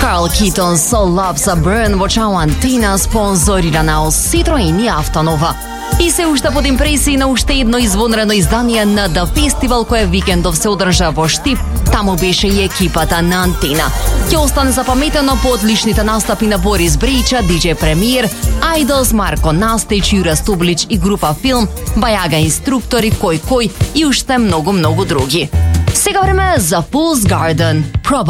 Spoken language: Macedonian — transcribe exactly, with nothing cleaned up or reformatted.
Carl Keaton, So Love Sa Burn voceau Antina, sponzorirana od Citroen i Aftonova. И се уште под импресии на уште едно извонредно издание на The Festival кое викендов се одржа во Штип. Таму беше и екипата на Антина. Ќе остане запаметено по одличните настапи на Борис Брејча, диџеј Премиер, Idols, Марко Настич, Јура Стублич и група Филм, Бајага инструктори, Кој Кој и уште многу, многу други. Сега време за Fool's Garden.